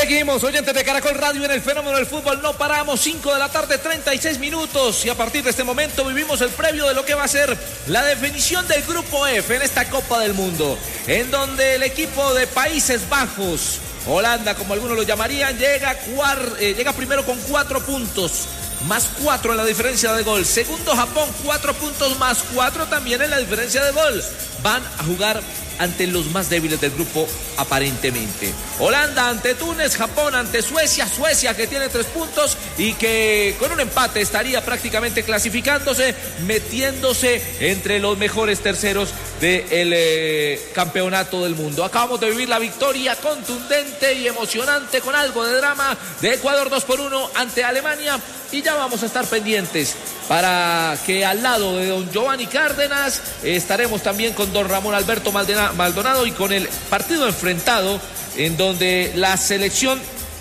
Seguimos, oyentes de Caracol Radio, en el fenómeno del fútbol. No paramos, 5 de la tarde, 36 minutos. Y a partir de este momento vivimos el previo de lo que va a ser la definición del Grupo F en esta Copa del Mundo, en donde el equipo de Países Bajos, Holanda, como algunos lo llamarían, llega primero con 4 puntos. Más 4 en la diferencia de gol. Segundo, Japón, 4 puntos más 4 también en la diferencia de gol. Van a jugar ante los más débiles del grupo, aparentemente. Holanda ante Túnez, Japón ante Suecia. Suecia, que tiene 3 puntos y que con un empate estaría prácticamente clasificándose, metiéndose entre los mejores terceros del campeonato del mundo. Acabamos de vivir la victoria contundente y emocionante, con algo de drama, de Ecuador 2-1 ante Alemania. Y ya vamos a estar pendientes para que al lado de don Giovanni Cárdenas estaremos también con don Ramón Alberto Maldonado, y con el partido enfrentado en donde la selección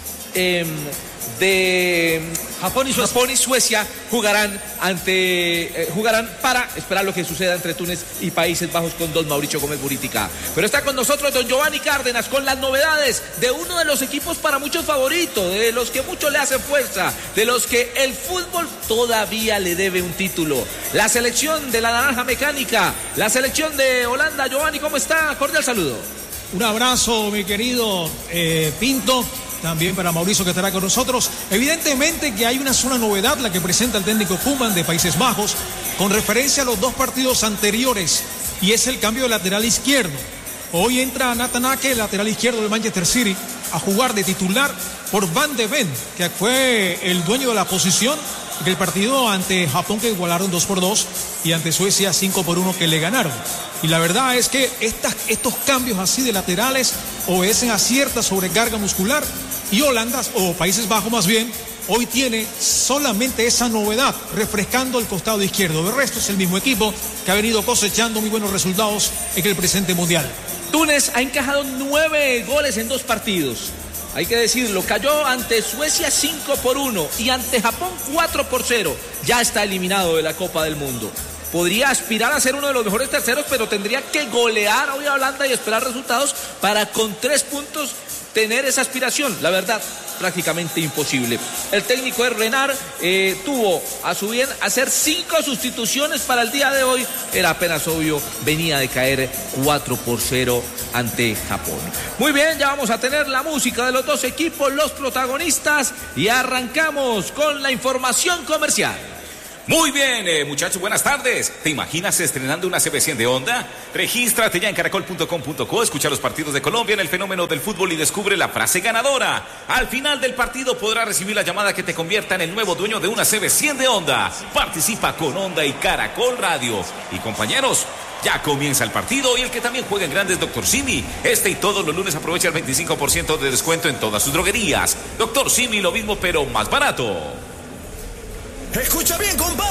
de Japón y Suecia jugarán para esperar lo que suceda entre Túnez y Países Bajos, con don Mauricio Gómez Buritica. Pero está con nosotros don Giovanni Cárdenas con las novedades de uno de los equipos para muchos favoritos, de los que muchos le hacen fuerza, de los que el fútbol todavía le debe un título. La selección de la Naranja Mecánica, la selección de Holanda. Giovanni, ¿cómo está? Cordial saludo. Un abrazo, mi querido Pinto. También para Mauricio, que estará con nosotros. Evidentemente que hay una sola novedad, la que presenta el técnico Koeman de Países Bajos, con referencia a los 2 partidos anteriores, y es el cambio de lateral izquierdo. Hoy entra Nathan Ake, lateral izquierdo del Manchester City, a jugar de titular por Van de Ven, que fue el dueño de la posición en el partido ante Japón, que igualaron 2-2, y ante Suecia 5-1, que le ganaron. Y la verdad es que estos cambios así de laterales obedecen a cierta sobrecarga muscular, y Holanda, o Países Bajos más bien, hoy tiene solamente esa novedad, refrescando el costado izquierdo. De resto es el mismo equipo que ha venido cosechando muy buenos resultados en el presente mundial. Túnez ha encajado 9 goles en 2 partidos. Hay que decirlo, cayó ante Suecia 5-1 y ante Japón 4-0. Ya está eliminado de la Copa del Mundo. Podría aspirar a ser uno de los mejores terceros, pero tendría que golear hoy a Holanda y esperar resultados para con 3 puntos tener esa aspiración. La verdad, prácticamente imposible. El técnico Renard tuvo a su bien hacer 5 sustituciones para el día de hoy. Era apenas obvio, venía de caer 4-0 ante Japón. Muy bien, ya vamos a tener la música de los 2 equipos, los protagonistas, y arrancamos con la información comercial. Muy bien, muchachos, buenas tardes. ¿Te imaginas estrenando una CB100 de Honda? Regístrate ya en caracol.com.co, escucha los partidos de Colombia en el fenómeno del fútbol y descubre la frase ganadora. Al final del partido podrás recibir la llamada que te convierta en el nuevo dueño de una CB100 de Honda. Participa con Honda y Caracol Radio. Y compañeros, ya comienza el partido, y el que también juega en grande es Dr. Simi. Este y todos los lunes aprovecha el 25% de descuento en todas sus droguerías. Dr. Simi, lo mismo pero más barato. Escucha bien, compadre.